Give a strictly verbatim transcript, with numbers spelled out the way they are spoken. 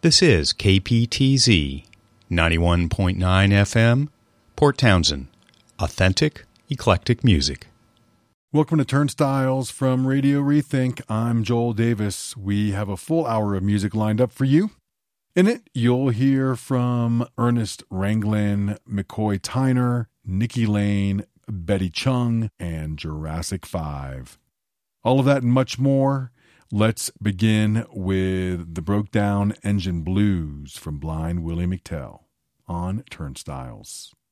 This is K P T Z ninety-one point nine F M, Port Townsend. Authentic, eclectic music. Welcome to Turnstiles from Radio Rethink. I'm Joel Davis. We have a full hour of music lined up for you. In it, you'll hear from Ernest Ranglin, McCoy Tyner, Nikki Lane, Betty Chung, and Jurassic five. All of that and much more. Let's begin with the Broke Down Engine Blues from Blind Willie McTell on Turnstiles.